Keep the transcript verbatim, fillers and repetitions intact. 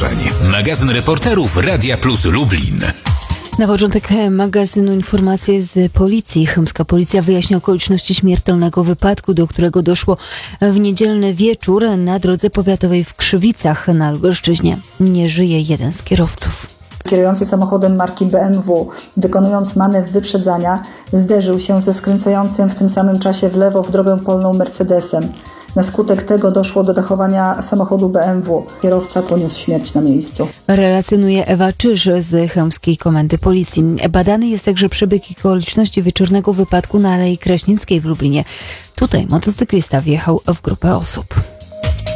wydarzeń. Magazyn reporterów Radia Plus Lublin. Na początek magazynu informacje z policji. Chełmska policja wyjaśnia okoliczności śmiertelnego wypadku, do którego doszło w niedzielny wieczór na drodze powiatowej w Krzywicach na Lubelszczyźnie. Nie żyje jeden z kierowców. Kierujący samochodem marki B M W, wykonując manewr wyprzedzania, zderzył się ze skręcającym w tym samym czasie w lewo w drogę polną Mercedesem. Na skutek tego doszło do dachowania samochodu B M W. Kierowca poniósł śmierć na miejscu. Relacjonuje Ewa Czyż z Chełmskiej Komendy Policji. Badany jest także przebieg i okoliczności wieczornego wypadku na Alei Kraśnickiej w Lublinie. Tutaj motocyklista wjechał w grupę osób.